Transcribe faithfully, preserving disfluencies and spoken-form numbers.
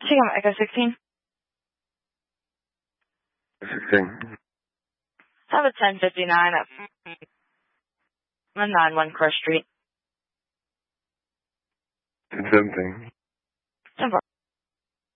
Chicken Echo sixteen. sixteen. Have a ten fifty-nine at nine one Crush Street. ten seventeen.